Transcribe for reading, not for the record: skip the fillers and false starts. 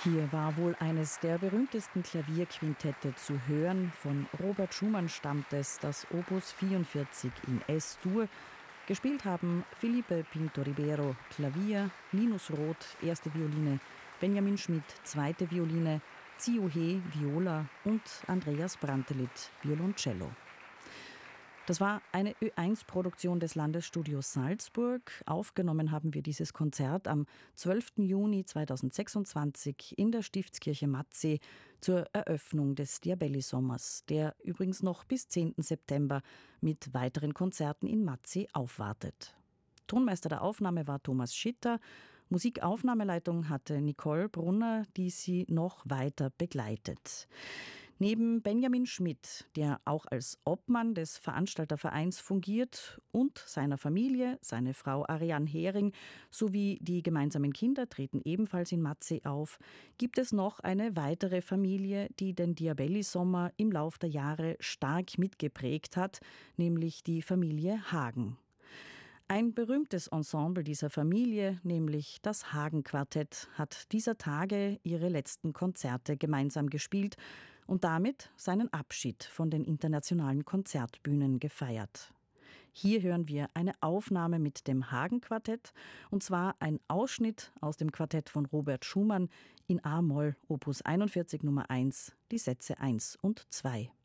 Hier war wohl eines der berühmtesten Klavierquintette zu hören. Von Robert Schumann stammt es, das Opus 44 in S-Dur. Gespielt haben Felipe Pinto Ribeiro, Klavier, Linus Roth, erste Violine, Benjamin Schmidt, zweite Violine, Ziu He, Viola und Andreas Brantelid, Violoncello. Das war eine Ö1-Produktion des Landesstudios Salzburg. Aufgenommen haben wir dieses Konzert am 12. Juni 2026 in der Stiftskirche Mattsee zur Eröffnung des Diabelli-Sommers, der übrigens noch bis 10. September mit weiteren Konzerten in Mattsee aufwartet. Tonmeister der Aufnahme war Thomas Schitter. Musikaufnahmeleitung hatte Nicole Brunner, die sie noch weiter begleitet. Neben Benjamin Schmidt, der auch als Obmann des Veranstaltervereins fungiert, und seiner Familie, seine Frau Ariane Hering sowie die gemeinsamen Kinder treten ebenfalls in Mattsee auf, gibt es noch eine weitere Familie, die den Diabelli-Sommer im Lauf der Jahre stark mitgeprägt hat, nämlich die Familie Hagen. Ein berühmtes Ensemble dieser Familie, nämlich das Hagen-Quartett, hat dieser Tage ihre letzten Konzerte gemeinsam gespielt und damit seinen Abschied von den internationalen Konzertbühnen gefeiert. Hier hören wir eine Aufnahme mit dem Hagen-Quartett, und zwar ein Ausschnitt aus dem Quartett von Robert Schumann in A-Moll, Opus 41 Nummer 1, die Sätze 1 und 2.